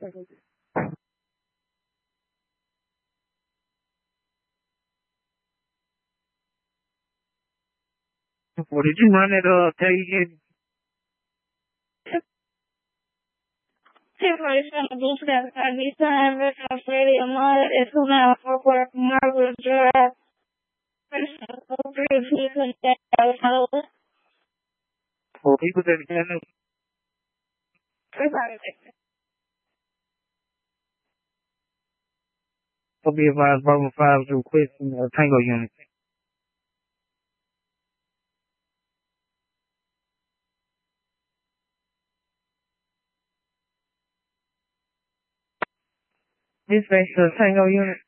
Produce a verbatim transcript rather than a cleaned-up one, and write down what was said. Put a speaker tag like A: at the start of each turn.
A: What did you run it, uh, tell you again?
B: Separation of these guys can be signed with Australia Mud is who now for work Margaret Drive. Over people that are held.
A: For people that can will be advised Bravo five to request a Tango unit. Dispatch to Tango unit.